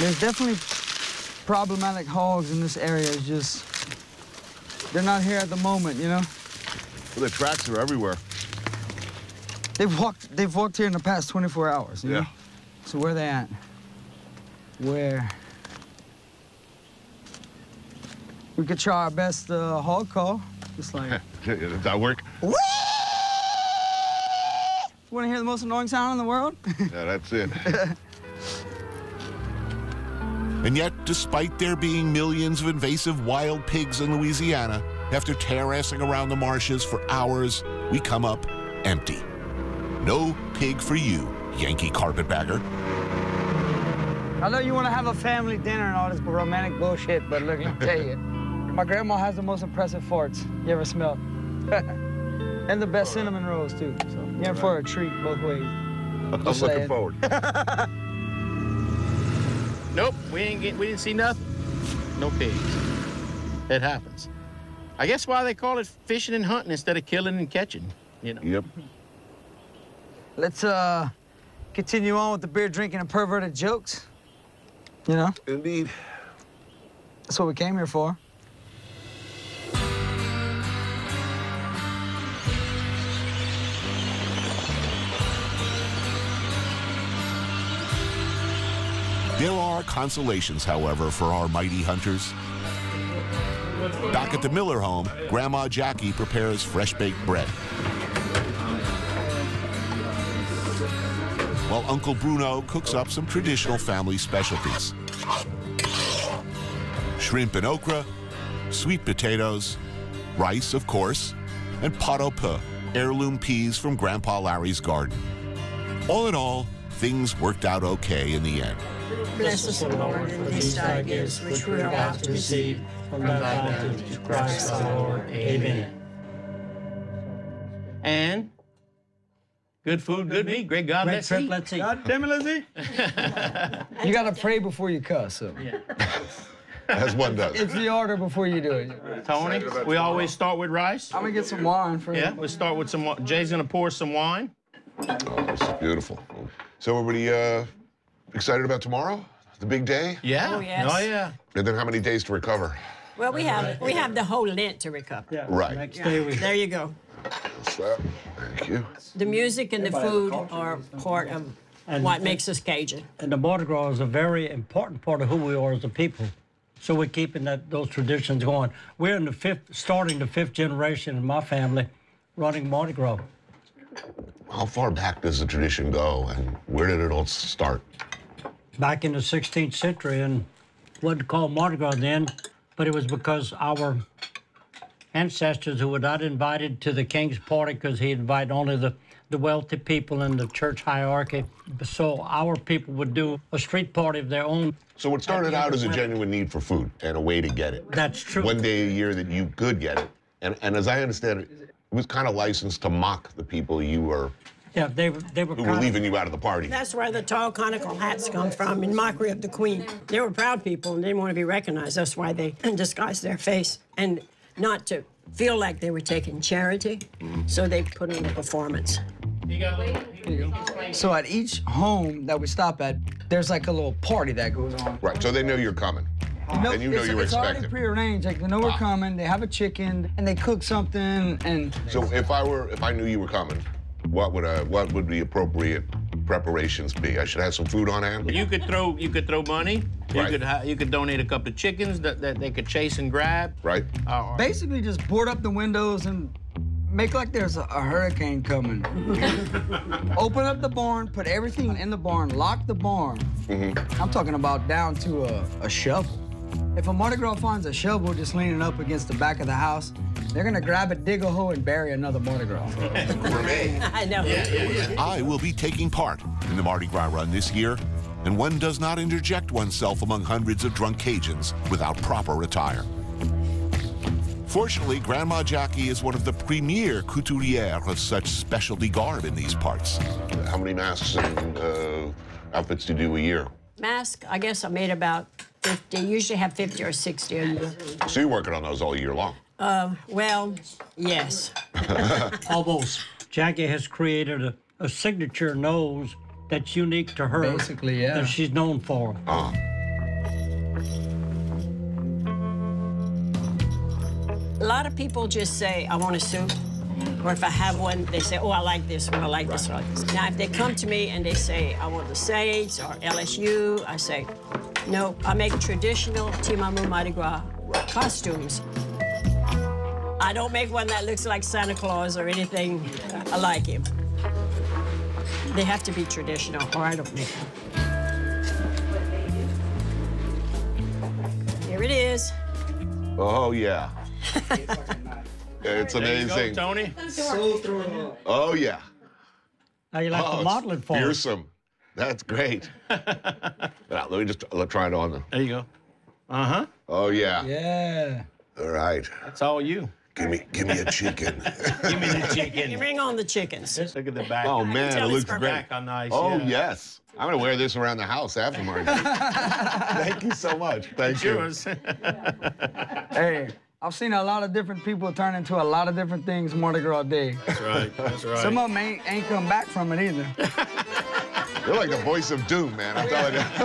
There's definitely problematic hogs in this area. It's just, they're not here at the moment, you know? Well, the tracks are everywhere. They've walked here in the past 24 hours, you know? So where are they at? Where? We could try our best hog call. Just like... Does that work? Whee! Want to hear the most annoying sound in the world? Yeah, that's it. And yet, despite there being millions of invasive wild pigs in Louisiana, after terracing around the marshes for hours, we come up empty. No pig for you, Yankee carpetbagger. I know you want to have a family dinner and all this romantic bullshit, but look, let me tell you, my grandma has the most impressive farts you ever smelled. And the best cinnamon rolls, too. So you're in for a treat both ways. I'm looking forward. Nope, we didn't see nothing. No pigs. It happens. I guess why they call it fishing and hunting instead of killing and catching, you know. Yep. Let's continue on with the beer drinking and perverted jokes. You know? Indeed. That's what we came here for. There are consolations, however, for our mighty hunters. Back at the Miller home, Grandma Jackie prepares fresh-baked bread, while Uncle Bruno cooks up some traditional family specialties. Shrimp and okra, sweet potatoes, rice, of course, and pot au peu, heirloom peas from Grandpa Larry's garden. All in all, things worked out okay in the end. Bless us, O Lord, in these thy gifts, which we are about to receive from thy bounty, through Christ our Lord. Amen. And good food, good meat. Great God, let's eat. Let's eat. God damn it, let's eat. You gotta pray before you cuss. So. Yeah. As one does. It's the order before you do it. Tony, we always start with rice. I'm gonna get some wine for you. Yeah, we'll start with some wine. Jay's gonna pour some wine. Oh, this is beautiful. So everybody excited about tomorrow? The big day? Yeah. Oh, yes. Oh, yeah. And then how many days to recover? Well, we have the whole Lent to recover. Yeah. Right. Next day we There you go. What's that? Thank you. The music and the food are part of what makes us Cajun. And the Mardi Gras is a very important part of who we are as a people. So we're keeping those traditions going. We're in starting the fifth generation in my family running Mardi Gras. How far back does the tradition go, and where did it all start? Back in the 16th century, and wasn't called Mardi Gras then, but it was because our ancestors who were not invited to the king's party because he invited only the wealthy people in the church hierarchy. So our people would do a street party of their own. So it started out as a genuine need for food and a way to get it. That's true. One day a year that you could get it. And as I understand it, it was kind of licensed to mock the people you were, Yeah, they were who were leaving you out of the party. That's where the tall conical hats come from, in mockery of the queen. They were proud people and didn't want to be recognized. That's why they disguised their face, and not to feel like they were taking charity, so they put on a performance. So at each home that we stop at, there's like a little party that goes on. Right, so they know you're coming. And you know you were It's already expecting. prearranged. Like they know we're coming. They have a chicken and they cook something. And So if I knew you were coming, what would the appropriate preparations be? I should have some food on hand. You could throw money. Right. You could donate a couple of chickens that they could chase and grab. Right. basically just board up the windows and make like there's a hurricane coming. Open up the barn, put everything in the barn, lock the barn. I'm talking about down to a shovel. If a Mardi Gras finds a shovel just leaning up against the back of the house, they're gonna grab it, dig a hole, and bury another Mardi Gras. I know. I will be taking part in the Mardi Gras run this year, and one does not interject oneself among hundreds of drunk Cajuns without proper attire. Fortunately, Grandma Jackie is one of the premier couturières of such specialty garb in these parts. How many masks and outfits do you do a year? Mask, I guess I made about 50. Usually have 50 or 60 a year. So you're working on those all year long? Well, yes. Almost. Jackie has created a signature nose that's unique to her. Basically, yeah. That she's known for. A lot of people just say, I want a suit. Or if I have one, they say, oh, I like this one, I like this one. Now, if they come to me and they say, I want the Saints or LSU, I say, no, I make traditional Timamu Mardi Gras costumes. I don't make one that looks like Santa Claus or anything like him. They have to be traditional, or I don't make them. Here it is. Oh, yeah. It's There you amazing. go, Tony. So thrown up. Oh, yeah. How you like to it's model it for us? fearsome. That's great. Now, let me just try it on. There you go. Uh-huh. Oh, yeah. Yeah. All right. That's all you. Give me a chicken. Give me the chicken. Bring on the chickens. Look at the back. Oh, man, tell it it's looks perfect. great. Back on nice. Oh, yeah. yes. I'm going to wear this around the house after Mardi Gras. Thank you so much. Thank It's you. yours. Hey, I've seen a lot of different people turn into a lot of different things Mardi Gras Day. That's right. That's right. Some of them ain't come back from it either. You're like the voice of doom, man. I'm telling you.